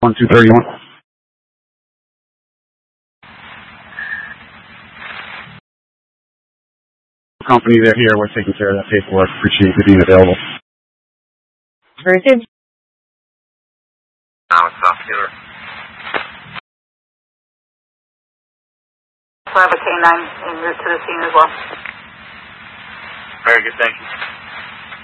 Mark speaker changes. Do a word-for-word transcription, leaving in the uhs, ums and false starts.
Speaker 1: one two thirty-one. Company, they're here. We're taking care of that paperwork. Appreciate you being available.
Speaker 2: Very good.
Speaker 3: Now it's off here.
Speaker 4: We'll have a K nine en route to the scene as well.
Speaker 3: Very good, thank you.